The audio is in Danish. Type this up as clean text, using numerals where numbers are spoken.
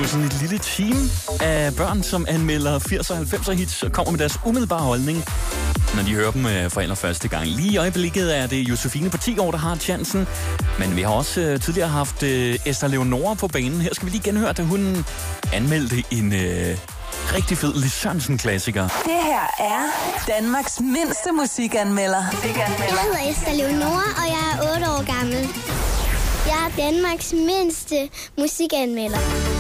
sådan et lille team af børn, som anmelder 80'er og 90'er hits og kommer med deres umiddelbare holdning, når de hører dem for allerførste gang. Lige i øjeblikket er det Josefine på 10 år, der har chancen, men vi har også tidligere haft Esther Leonora på banen. Her skal vi lige genhøre, da hun anmeldte en rigtig fed Lis Sørensen-klassiker. Det her er Danmarks mindste musikanmelder. Jeg hedder Esther Leonora, og jeg er 8 år gammel. Jeg er Danmarks mindste musikanmelder.